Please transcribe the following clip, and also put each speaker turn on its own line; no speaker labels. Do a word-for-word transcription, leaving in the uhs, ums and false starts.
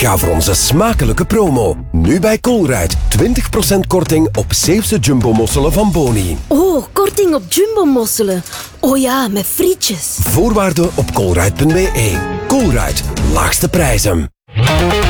Ga voor onze smakelijke promo. Nu bij Colruyt. twintig procent korting op zeefse jumbo-mosselen van Boni.
Oh, korting op jumbo-mosselen. Oh ja, met frietjes.
Voorwaarden op colruyt punt be. Colruyt. Laagste prijzen.